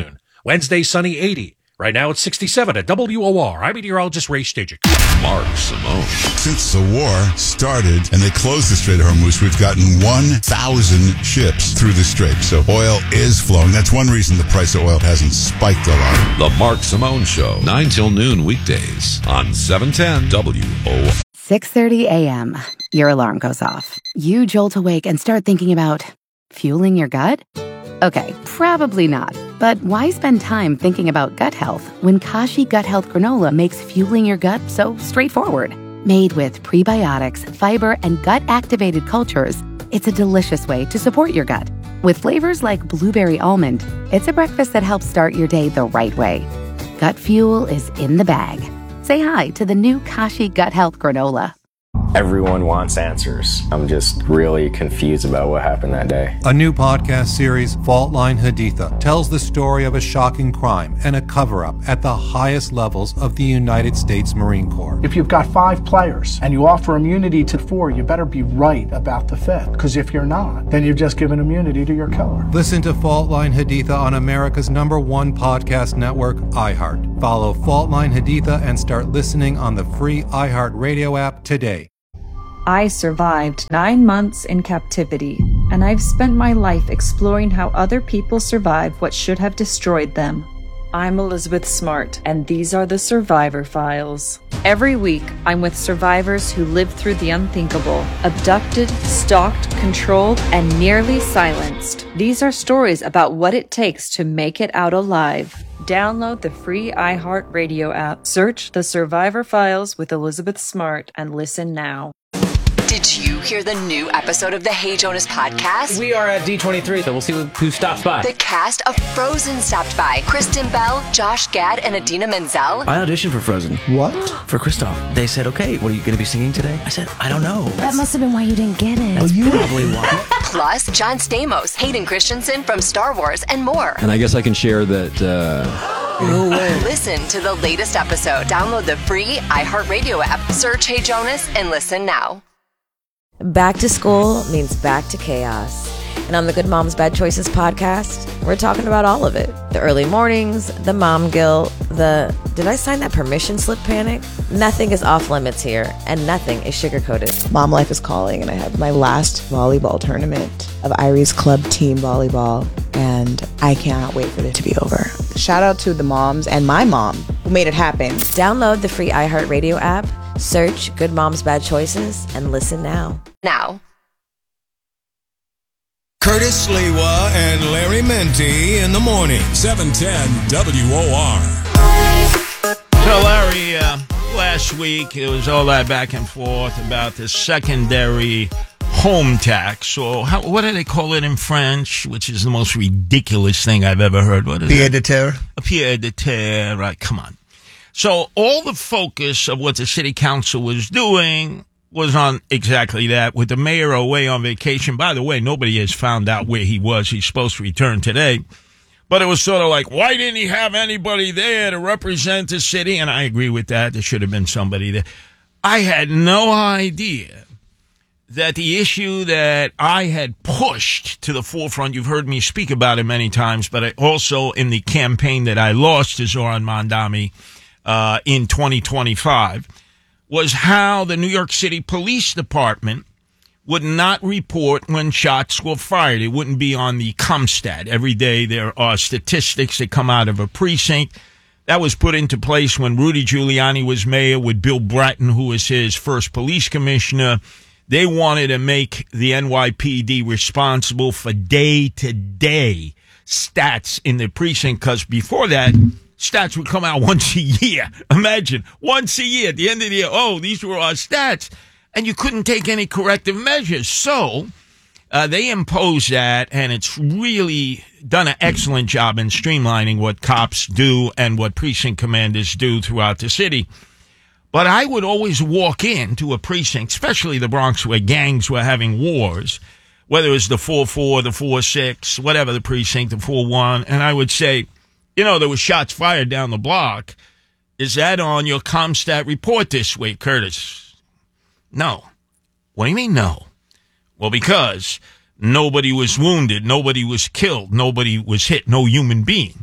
Wednesday, sunny eighty. Right now it's sixty-seven at W O R. I'm meteorologist Ray Stajic. Mark Simone. Since the war started and they closed the Strait of Hormuz, we've gotten one thousand ships through the strait. So oil is flowing. That's one reason the price of oil hasn't spiked a lot. The Mark Simone Show, nine till noon weekdays on seven ten W O R. six thirty a.m. Your alarm goes off. You jolt awake and start thinking about fueling your gut? Okay, probably not. But why spend time thinking about gut health when Kashi Gut Health Granola makes fueling your gut so straightforward? Made with prebiotics, fiber, and gut-activated cultures, it's a delicious way to support your gut. With flavors like blueberry almond, it's a breakfast that helps start your day the right way. Gut fuel is in the bag. Say hi to the new Kashi Gut Health Granola. Everyone wants answers. I'm just really confused about what happened that day. A new podcast series, Fault Line Haditha, tells the story of a shocking crime and a cover-up at the highest levels of the United States Marine Corps. If you've got five players and you offer immunity to four, you better be right about the fifth. Because if you're not, then you've just given immunity to your killer. Listen to Fault Line Haditha on America's number one podcast network, iHeart. Follow Fault Line Haditha and start listening on the free iHeart Radio app today. I survived nine months in captivity, and I've spent my life exploring how other people survive what should have destroyed them. I'm Elizabeth Smart, and these are the Survivor Files. Every week, I'm with survivors who lived through the unthinkable, abducted, stalked, controlled, and nearly silenced. These are stories about what it takes to make it out alive. Download the free iHeartRadio app, search The Survivor Files with Elizabeth Smart, and listen now. Did you hear the new episode of the Hey Jonas podcast? We are at D twenty-three, so we'll see who stops by. The cast of Frozen stopped by. Kristen Bell, Josh Gad, and Adina Menzel. I auditioned for Frozen. What? For Kristoff. They said, okay, what are you going to be singing today? I said, I don't know. That must have been why you didn't get it. That's you probably why. Plus, John Stamos, Hayden Christensen from Star Wars, and more. And I guess I can share that... Uh... No way. Listen to the latest episode. Download the free iHeartRadio app. Search Hey Jonas and listen now. Back to school means back to chaos. And on the Good Moms Bad Choices podcast, we're talking about all of it. The early mornings, the mom guilt, the did I sign that permission slip panic? Nothing is off limits here, and nothing is sugarcoated. Mom life is calling, and I have my last volleyball tournament of Irie's club team volleyball, and I cannot wait for it to be over. Shout out to the moms and my mom who made it happen. Download the free iHeartRadio app, search Good Moms Bad Choices, and listen now. Now. Curtis Lewa and Larry Menti in the morning. seven ten W O R. So, Larry, uh, last week it was all that back and forth about the secondary home tax, or how, what do they call it in French, which is the most ridiculous thing I've ever heard. What is Pied it? de terre. A pied de terre, right, come on. So all the focus of what the city council was doing was on exactly that, with the mayor away on vacation. By the way, nobody has found out where he was. He's supposed to return today. But it was sort of like, why didn't he have anybody there to represent the city? And I agree with that. There should have been somebody there. I had no idea that the issue that I had pushed to the forefront, you've heard me speak about it many times, but I also in the campaign that I lost to Zoran Mandami uh, in twenty twenty-five, was how the New York City Police Department would not report when shots were fired. It wouldn't be on the CompStat. Every day there are statistics that come out of a precinct. That was put into place when Rudy Giuliani was mayor with Bill Bratton, who was his first police commissioner. They wanted to make the N Y P D responsible for day-to-day stats in the precinct, because before that, stats would come out once a year. Imagine, once a year, at the end of the year, oh, these were our stats. And you couldn't take any corrective measures. So uh, they imposed that, and it's really done an excellent job in streamlining what cops do and what precinct commanders do throughout the city. But I would always walk into a precinct, especially the Bronx, where gangs were having wars, whether it was the four four, the four six, whatever the precinct, the four one, and I would say, you know, there were shots fired down the block. Is that on your CompStat report this week, Curtis? No. What do you mean no? Well, because nobody was wounded, nobody was killed, nobody was hit, no human being.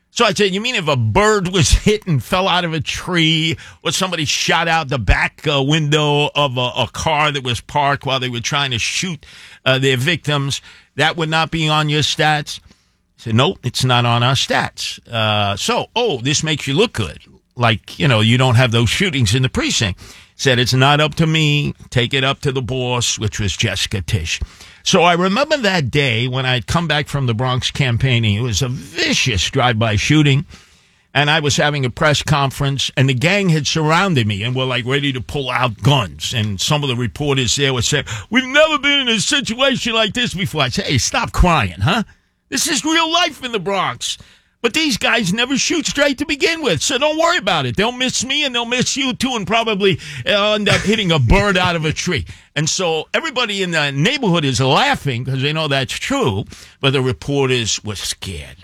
So I said, you mean if a bird was hit and fell out of a tree, or somebody shot out the back uh, window of a, a car that was parked while they were trying to shoot uh, their victims, that would not be on your stats? I said, nope, it's not on our stats. Uh, so, oh, this makes you look good. Like, you know, you don't have those shootings in the precinct. Said, it's not up to me. Take it up to the boss, which was Jessica Tisch. So I remember that day when I'd come back from the Bronx campaigning. It was a vicious drive-by shooting, and I was having a press conference, and the gang had surrounded me and were, like, ready to pull out guns. And some of the reporters there would say, we've never been in a situation like this before. I'd say, hey, stop crying, huh? This is real life in the Bronx. But these guys never shoot straight to begin with, so don't worry about it. They'll miss me, and they'll miss you, too, and probably uh, end up hitting a bird out of a tree. And so everybody in the neighborhood is laughing because they know that's true, but the reporters were scared.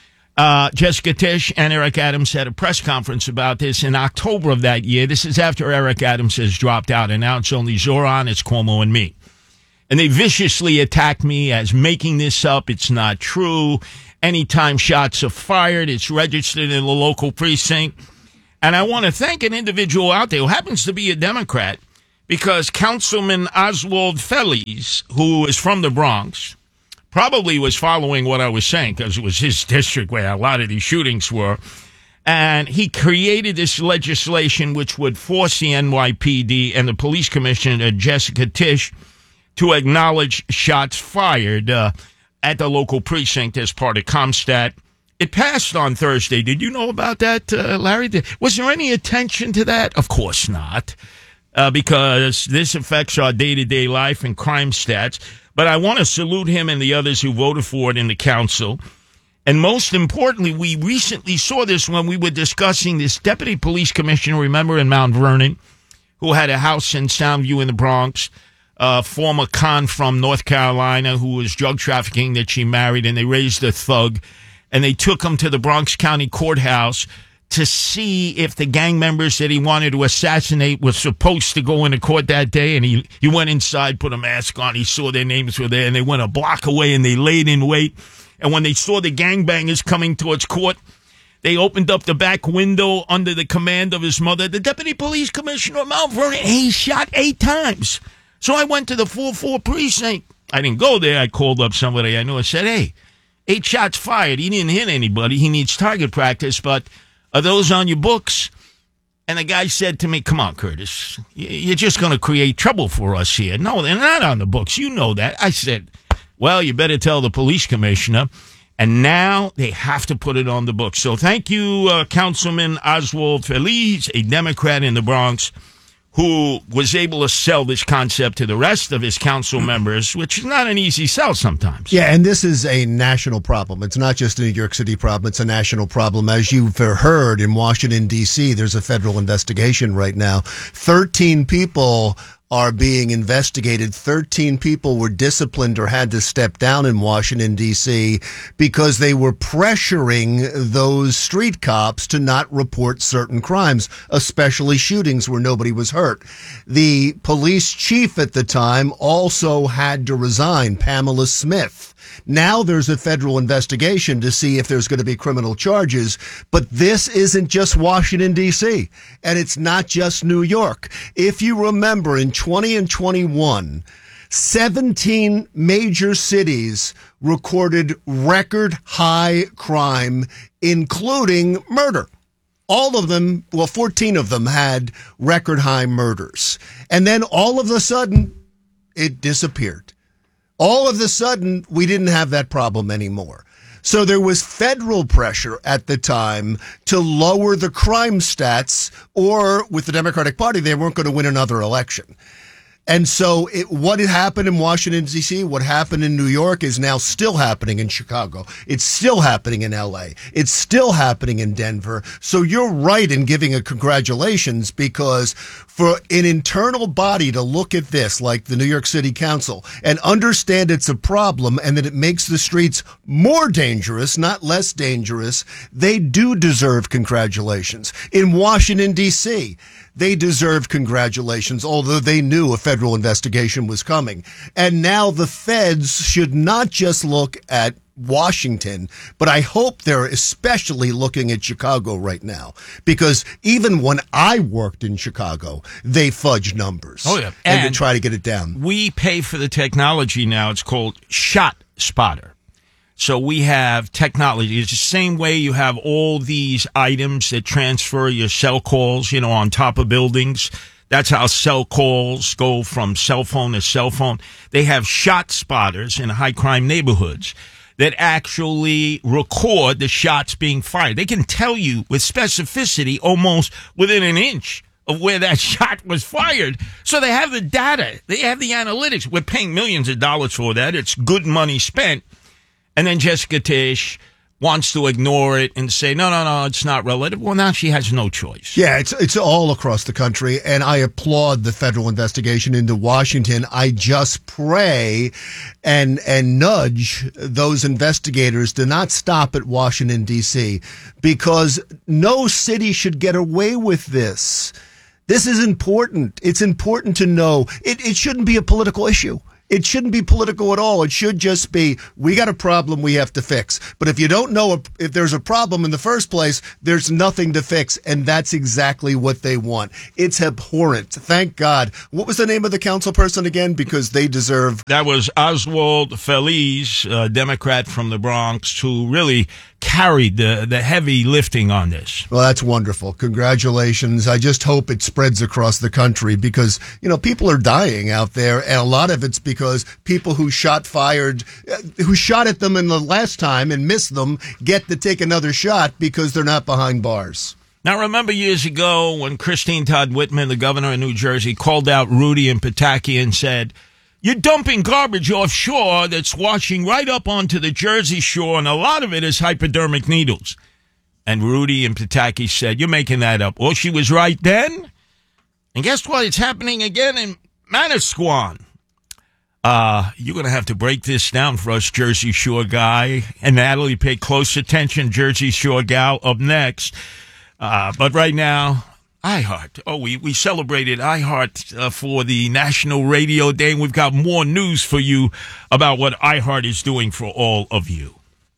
Uh, Jessica Tisch and Eric Adams had a press conference about this in October of that year. This is after Eric Adams has dropped out, and now it's only Zoran, it's Cuomo, and me. And they viciously attacked me as making this up. It's not true. Anytime shots are fired, it's registered in the local precinct. And I want to thank an individual out there who happens to be a Democrat, because Councilman Oswald Feliz, who is from the Bronx, probably was following what I was saying because it was his district where a lot of these shootings were. And he created this legislation which would force the N Y P D and the police commissioner, Jessica Tisch, to acknowledge shots fired uh, at the local precinct as part of CompStat. It passed on Thursday. Did you know about that, uh, Larry? Was there any attention to that? Of course not, uh, because this affects our day-to-day life and crime stats. But I want to salute him and the others who voted for it in the council. And most importantly, we recently saw this when we were discussing this deputy police commissioner, remember, in Mount Vernon, who had a house in Soundview in the Bronx, a former con from North Carolina who was drug trafficking that she married, and they raised a thug, and they took him to the Bronx County Courthouse to see if the gang members that he wanted to assassinate were supposed to go into court that day. And he, he went inside, put a mask on, he saw their names were there, and they went a block away and they laid in wait. And when they saw the gangbangers coming towards court, they opened up the back window under the command of his mother, the deputy police commissioner of Mount Vernon. He shot eight times. So I went to the four four precinct. I didn't go there. I called up somebody I knew and said, hey, eight shots fired. He didn't hit anybody. He needs target practice, but are those on your books? And the guy said to me, come on, Curtis, you're just going to create trouble for us here. No, they're not on the books. You know that. I said, well, you better tell the police commissioner. And now they have to put it on the books. So thank you, uh, Councilman Oswald Feliz, a Democrat in the Bronx, who was able to sell this concept to the rest of his council members, which is not an easy sell sometimes. Yeah, and this is a national problem. It's not just a New York City problem. It's a national problem. As you've heard, in Washington, D C, there's a federal investigation right now. Thirteen people are being investigated. thirteen people were disciplined or had to step down in Washington, D C because they were pressuring those street cops to not report certain crimes, especially shootings where nobody was hurt. The police chief at the time also had to resign, Pamela Smith. Now there's a federal investigation to see if there's going to be criminal charges, but this isn't just Washington, D C, and it's not just New York. If you remember, in twenty and twenty-one, seventeen major cities recorded record high crime, including murder. All of them, well, fourteen of them had record high murders. And then all of a sudden, it disappeared. All of a sudden, we didn't have that problem anymore. So there was federal pressure at the time to lower the crime stats, or with the Democratic Party, they weren't going to win another election. And so it, what had happened in Washington, D C, what happened in New York is now still happening in Chicago. It's still happening in L A. It's still happening in Denver. So you're right in giving a congratulations, because for an internal body to look at this, like the New York City Council, and understand it's a problem and that it makes the streets more dangerous, not less dangerous, they do deserve congratulations. In Washington, D C, they deserved congratulations, although they knew a federal investigation was coming. And now the feds should not just look at Washington, but I hope they're especially looking at Chicago right now, because even when I worked in Chicago, they fudge numbers. Oh, yeah. And, And they try to get it down. We pay for the technology now. It's called Shot Spotter. So we have technology. It's the same way you have all these items that transfer your cell calls, you know, on top of buildings. That's how cell calls go from cell phone to cell phone. They have shot spotters in high crime neighborhoods that actually record the shots being fired. They can tell you with specificity almost within an inch of where that shot was fired. So they have the data. They have the analytics. We're paying millions of dollars for that. It's good money spent. And then Jessica Tisch wants to ignore it and say, no, no, no, it's not relative. Well, now she has no choice. Yeah, it's it's all across the country, and I applaud the federal investigation into Washington. I just pray and and nudge those investigators to not stop at Washington, D C, because no city should get away with this. This is important. It's important to know. It, it shouldn't be a political issue. It shouldn't be political at all. It should just be, we got a problem we have to fix. But if you don't know if there's a problem in the first place, there's nothing to fix. And that's exactly what they want. It's abhorrent. Thank God. What was the name of the council person again? Because they deserve. That was Oswald Feliz, a Democrat from the Bronx, who really carried the, the heavy lifting on this. Well, that's wonderful. Congratulations. I just hope it spreads across the country because, you know, people are dying out there. And a lot of it's because people who shot fired, uh, who shot at them in the last time and missed them get to take another shot because they're not behind bars. Now, remember years ago when Christine Todd Whitman, the governor of New Jersey, called out Rudy and Pataki and said, you're dumping garbage offshore that's washing right up onto the Jersey shore, and a lot of it is hypodermic needles. And Rudy and Pataki said, you're making that up. Well, she was right then. And guess what? It's happening again in Manasquan. Uh, you're going to have to break this down for us, Jersey Shore guy. And Natalie, pay close attention, Jersey Shore gal, up next. Uh, but right now, iHeart. Oh, we, we celebrated iHeart uh, for the National Radio Day, and we've got more news for you about what iHeart is doing for all of you.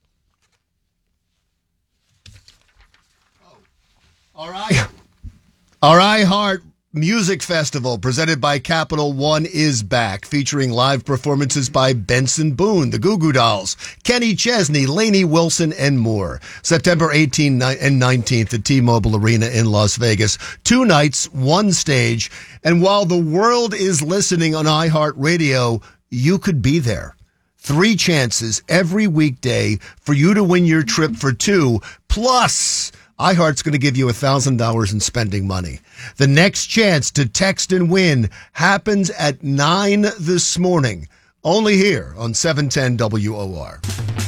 All right. Our iHeart Music Festival, presented by Capital One, is back, featuring live performances by Benson Boone, the Goo Goo Dolls, Kenny Chesney, Lainey Wilson, and more. September eighteenth and nineteenth at T-Mobile Arena in Las Vegas. Two nights, one stage. And while the world is listening on iHeartRadio, you could be there. Three chances every weekday for you to win your trip for two, plus iHeart's going to give you one thousand dollars in spending money. The next chance to text and win happens at nine this morning, only here on seven ten W O R.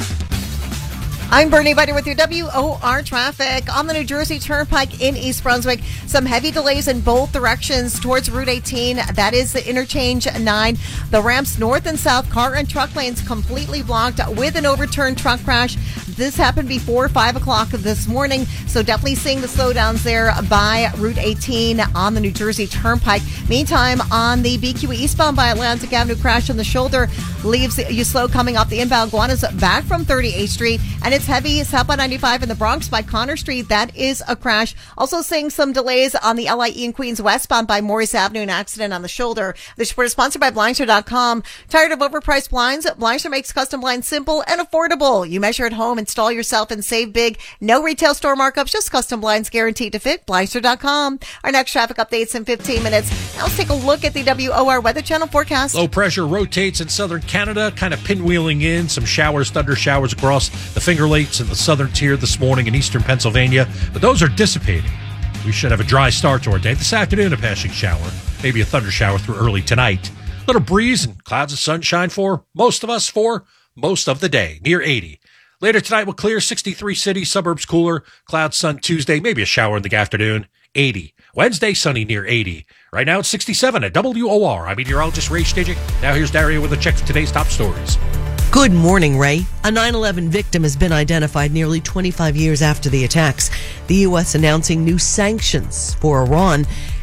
I'm Bernie Bider with your W O R traffic. On the New Jersey Turnpike in East Brunswick, some heavy delays in both directions towards Route eighteen. That is the interchange nine. The ramps north and south, car and truck lanes completely blocked with an overturned truck crash. This happened before five o'clock this morning, so definitely seeing the slowdowns there by Route eighteen on the New Jersey Turnpike. Meantime, on the B Q E eastbound by Atlantic Avenue, crash on the shoulder leaves you slow coming off the inbound Guanas back from thirty-eighth Street, and it's heavy southbound ninety-five in the Bronx by Connor Street. That is a crash. Also seeing some delays on the L I E in Queens westbound by Morris Avenue, an accident on the shoulder. This report is sponsored by Blinds dot com. Tired of overpriced blinds? Blinds makes custom blinds simple and affordable. You measure at home, install yourself, and save big. No retail store markups, just custom blinds guaranteed to fit. Blinds dot com. Our next traffic updates in fifteen minutes. Now let's take a look at the W O R Weather Channel forecast. Low pressure rotates in southern Canada, kind of pinwheeling in. Some showers, thunder showers across the Finger Lakes and the southern tier this morning in eastern Pennsylvania, but those are dissipating. We should have a dry start to our day. This afternoon, a passing shower, maybe a thunder shower through early tonight. A little breeze and clouds of sunshine for most of us for most of the day, near eighty. Later tonight, we'll clear sixty-three city, suburbs cooler, clouds, sun Tuesday, maybe a shower in the afternoon, eighty. Wednesday, sunny near eighty. Right now, it's sixty-seven at W O R. I'm meteorologist Ray Stidgick. Now here's Dario with a check of today's top stories. Good morning, Ray. A nine eleven victim has been identified nearly twenty-five years after the attacks. The U S announcing new sanctions for Iran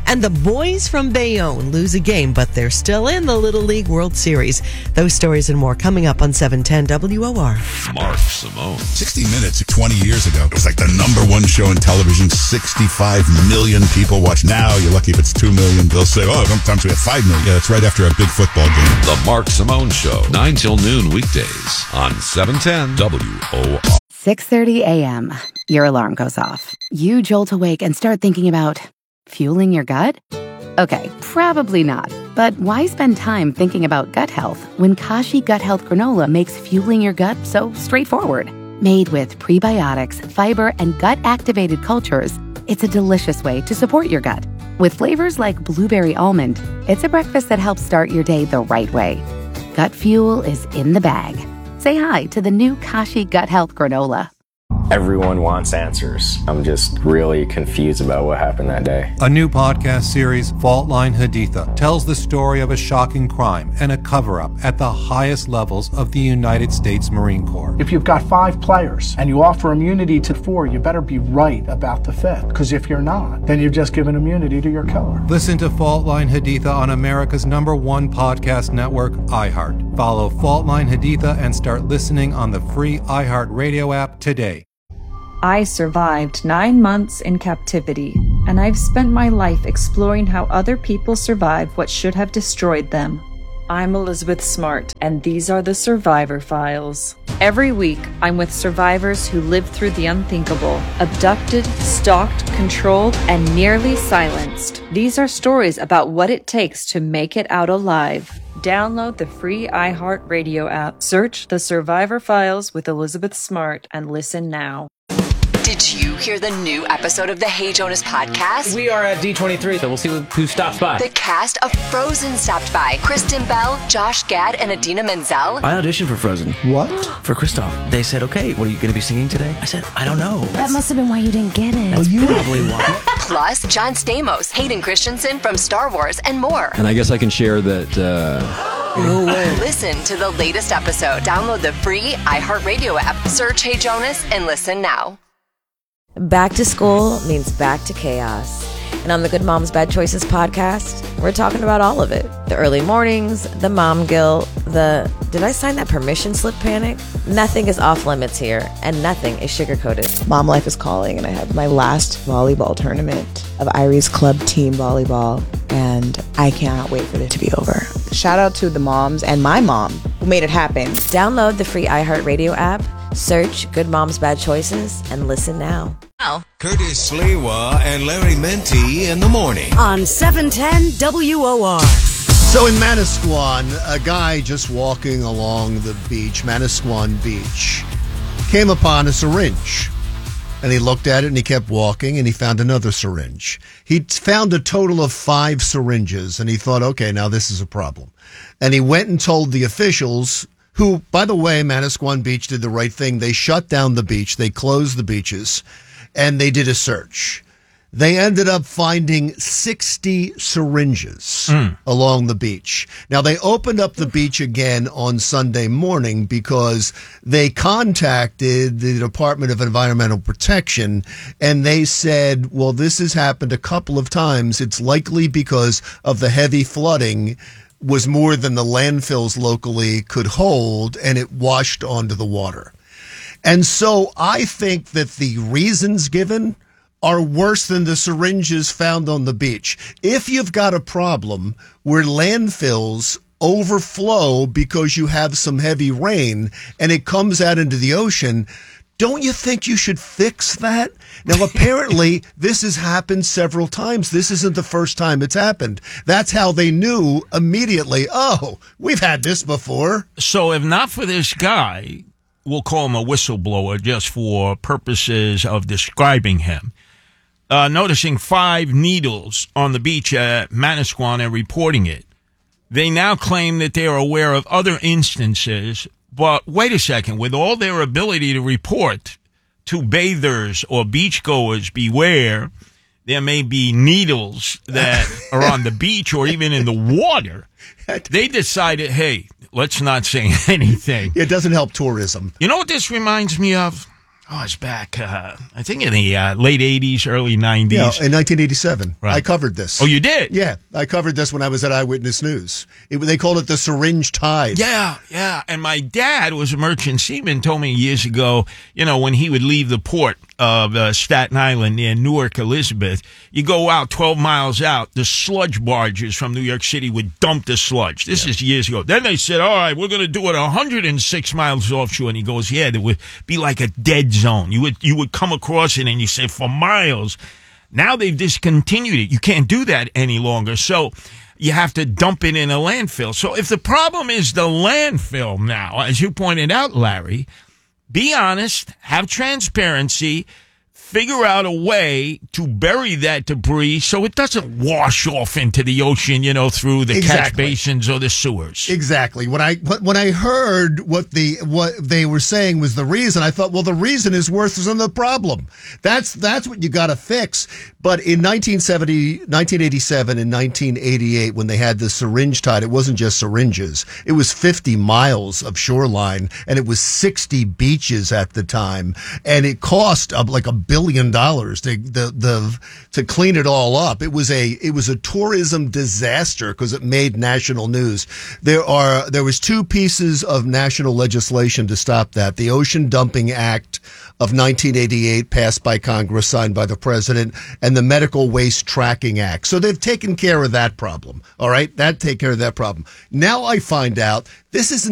And the boys from Bayonne lose a game, but they're still in the Little League World Series. Those stories and more coming up on seven ten W O R. Mark Simone. sixty minutes twenty years ago, it was like the number one show in television. sixty-five million people watch. Now, you're lucky if it's two million. They'll say, oh, sometimes we have five million. Yeah, that's right after a big football game. The Mark Simone Show, nine till noon weekdays on seven ten W O R. six thirty a.m. Your alarm goes off. You jolt awake and start thinking about fueling your gut? Okay, probably not. But why spend time thinking about gut health when Kashi Gut Health Granola makes fueling your gut so straightforward? Made with prebiotics, fiber, and gut-activated cultures, it's a delicious way to support your gut. With flavors like blueberry almond, it's a breakfast that helps start your day the right way. Gut fuel is in the bag. Say hi to the new Kashi Gut Health Granola. Everyone wants answers. I'm just really confused about what happened that day. A new podcast series, Fault Line Haditha, tells the story of a shocking crime and a cover-up at the highest levels of the United States Marine Corps. If you've got five players and you offer immunity to four, you better be right about the fifth. Because if you're not, then you've just given immunity to your killer. Listen to Fault Line Haditha on America's number one podcast network, iHeart. Follow Fault Line Haditha and start listening on the free iHeart Radio app today. I survived nine months in captivity, and I've spent my life exploring how other people survive what should have destroyed them. I'm Elizabeth Smart, and these are the Survivor Files. Every week, I'm with survivors who lived through the unthinkable, abducted, stalked, controlled, and nearly silenced. These are stories about what it takes to make it out alive. Download the free iHeart Radio app, search The Survivor Files with Elizabeth Smart, and listen now. Did you hear the new episode of the Hey Jonas podcast? We are at D twenty-three, so we'll see who stops by. The cast of Frozen stopped by. Kristen Bell, Josh Gad, and Adina Menzel. I auditioned for Frozen. What? For Kristoff. They said, okay, what are you going to be singing today? I said, I don't know. That must have been why you didn't get it. That's probably why. Plus, John Stamos, Hayden Christensen from Star Wars, and more. And I guess I can share that, uh... No way. Listen to the latest episode. Download the free iHeartRadio app. Search Hey Jonas and listen now. Back to school means back to chaos. And on the Good Moms Bad Choices podcast, we're talking about all of it. The early mornings, the mom guilt, the did I sign that permission slip panic? Nothing is off limits here, and nothing is sugar-coated. Mom life is calling, and I have my last volleyball tournament of Iris Club Team Volleyball, and I cannot wait for it to be over. Shout out to the moms and my mom who made it happen. Download the free iHeartRadio app, search Good Moms Bad Choices, and listen now. Oh. Curtis Sliwa and Larry Menti in the morning. On seven ten W O R. So in Manasquan, a guy just walking along the beach, Manasquan Beach, came upon a syringe. And he looked at it and he kept walking and he found another syringe. He found a total of five syringes and he thought, okay, now this is a problem. And he went and told the officials, who, by the way, Manasquan Beach did the right thing. They shut down the beach. They closed the beaches and they did a search. They ended up finding sixty syringes mm. along the beach. Now, they opened up the beach again on Sunday morning because they contacted the Department of Environmental Protection, and they said, well, this has happened a couple of times. It's likely because of the heavy flooding was more than the landfills locally could hold, and it washed onto the water. And so I think that the reasons given are worse than the syringes found on the beach. If you've got a problem where landfills overflow because you have some heavy rain and it comes out into the ocean, don't you think you should fix that? Now, apparently, this has happened several times. This isn't the first time it's happened. That's how they knew immediately, oh, we've had this before. So if not for this guy, we'll call him a whistleblower just for purposes of describing him. Uh, noticing five needles on the beach at Manasquan and reporting it. They now claim that they are aware of other instances, but wait a second, with all their ability to report to bathers or beachgoers, beware, there may be needles that are on the beach or even in the water. They decided, hey, let's not say anything. It doesn't help tourism. You know what this reminds me of? Oh, it's back, uh, I think in the uh, late eighties, early nineties. Yeah, in nineteen eighty-seven. Right. I covered this. Oh, you did? Yeah, I covered this when I was at Eyewitness News. It, they called it the syringe tide. Yeah, yeah. And my dad was a merchant seaman, told me years ago, you know, when he would leave the port of uh, Staten Island near Newark, Elizabeth, you go out twelve miles out, the sludge barges from New York City would dump the sludge. This yeah. is years ago. Then they said, all right, we're going to do it one hundred six miles offshore. And he goes, yeah, there would be like a dead zone. You would, you would come across it and you say for miles. Now they've discontinued it. You can't do that any longer. So you have to dump it in a landfill. So if the problem is the landfill now, as you pointed out, Larry, be honest, have transparency, figure out a way to bury that debris so it doesn't wash off into the ocean, you know, through the exactly. catch basins or the sewers. Exactly. When I when I heard what the what they were saying was the reason, I thought, well, the reason is worse than the problem. That's that's what you got to fix. But in nineteen seventy, nineteen eighty-seven and nineteen eighty-eight, when they had the syringe tide, it wasn't just syringes. It was fifty miles of shoreline, and it was sixty beaches at the time, and it cost uh, like a billion dollars to the the to clean it all up. It was a it was a tourism disaster because it made national news. There are there was two pieces of national legislation to stop that. The Ocean Dumping Act of nineteen eighty-eight, passed by Congress, signed by the president, and the Medical Waste Tracking Act. So they've taken care of that problem. All right, that take care of that problem. Now I find out this isn't